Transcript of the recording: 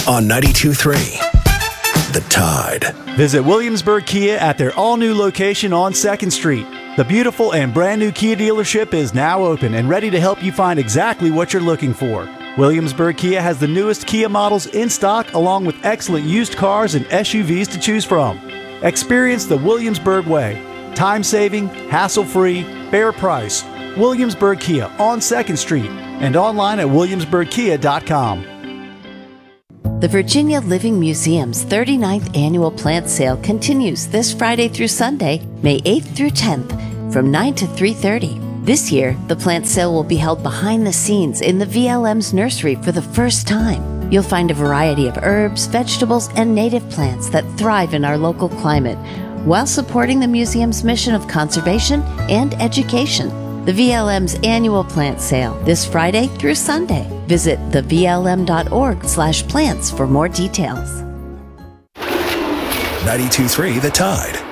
on 92.3 The Tide. Visit Williamsburg Kia at their all-new location on 2nd Street. The beautiful and brand-new Kia dealership is now open and ready to help you find exactly what you're looking for. Williamsburg Kia has the newest Kia models in stock, along with excellent used cars and SUVs to choose from. Experience the Williamsburg way. Time-saving, hassle-free, fair price. Williamsburg Kia on 2nd Street and online at williamsburgkia.com. The Virginia Living Museum's 39th annual plant sale continues this Friday through Sunday, May 8th through 10th, from 9 to 3:30. This year, the plant sale will be held behind the scenes in the VLM's nursery for the first time. You'll find a variety of herbs, vegetables, and native plants that thrive in our local climate, while supporting the museum's mission of conservation and education. The VLM's annual plant sale this Friday through Sunday. Visit thevlm.org/plants for more details. 92.3 The Tide.